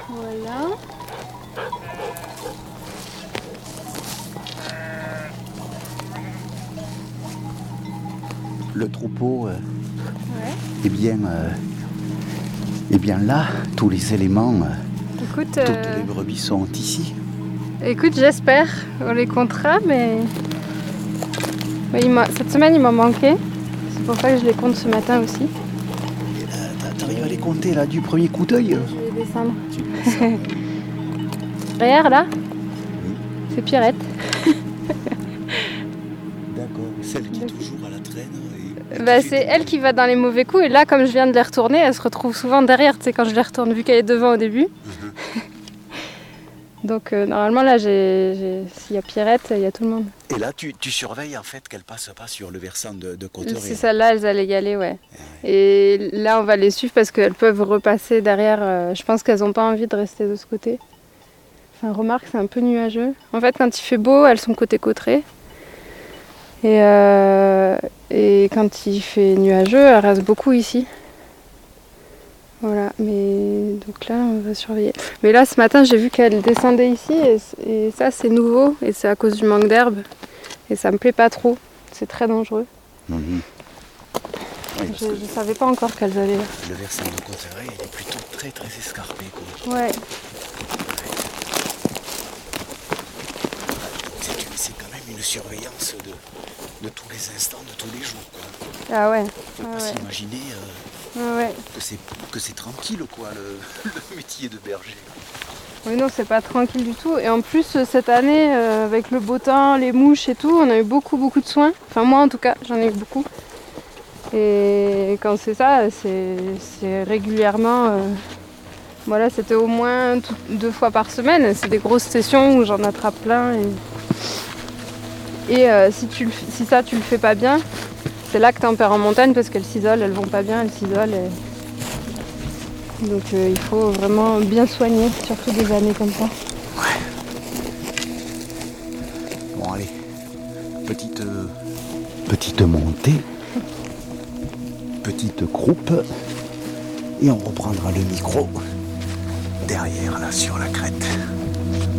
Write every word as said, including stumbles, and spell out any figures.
Voilà. Le troupeau, euh, Ouais. eh bien, euh, eh bien là, tous les éléments, euh, Écoute, toutes euh, les brebis sont ici. écoute, j'espère. On les comptera, mais oui, il m'a- cette semaine il m'en manquait. C'est pour ça que je les compte ce matin aussi. Et là, t'a- t'arrives à les compter là du premier coup d'œil? Je vais descendre. Tu me sens, euh, Derrière là, oui, c'est Pierrette. d'accord. Celle qui est Donc- toujours à la traîne. Et, et Bah, qui fait c'est des elle qui va dans les mauvais coups et là comme je viens de les retourner, elle se retrouve souvent derrière, tu sais, quand je les retourne vu qu'elle est devant au début. Mhm. Donc euh, normalement là, j'ai, j'ai- s'il y a Pierrette, il y a tout le monde. Et là, tu, tu surveilles en fait qu'elle passe pas sur le versant de, de Cauterets. C'est celle-là, elles allaient y aller, ouais. Et là, on va les suivre parce qu'elles peuvent repasser derrière. euh, je pense qu'elles n'ont pas envie de rester de ce côté. Enfin, remarque, c'est un peu nuageux. En fait, quand il fait beau, elles sont côté Cauterets. Et, euh, et quand il fait nuageux, elles restent beaucoup ici. Voilà, mais donc là, on va surveiller. Mais là, ce matin, j'ai vu qu'elles descendaient ici et, et ça, c'est nouveau et c'est à cause du manque d'herbe. Et ça me plaît pas trop. C'est très dangereux. Mhm. Oui, parce Je que ne savais pas encore qu'elles allaient là. le versant de Cauterets, il est plutôt très très escarpé, quoi. Ouais, C'est, c'est quand même une surveillance de, de tous les instants, de tous les jours, quoi. ah ouais. Faut Ah pas ouais. s'imaginer euh, Ah ouais. que, c'est, que c'est tranquille, quoi, le, le métier de berger. Oui, non, c'est pas tranquille du tout. Et en plus, cette année, euh, avec le beau temps, les mouches et tout, on a eu beaucoup, beaucoup de soins. Enfin, moi en tout cas, j'en ai eu beaucoup. Et quand c'est ça, c'est, c'est régulièrement. euh, Voilà, c'était au moins tout- deux fois par semaine. C'est des grosses sessions où j'en attrape plein. Et, et euh, si, tu le f- si ça, tu le fais pas bien, c'est là que t'en perds en montagne parce qu'elles s'isolent, elles vont pas bien, elles s'isolent. et- Donc euh, il faut vraiment bien soigner, surtout des années comme ça. Bon, allez, petite, euh, petite montée, petite croupe, et on reprendra le micro derrière, là, sur la crête.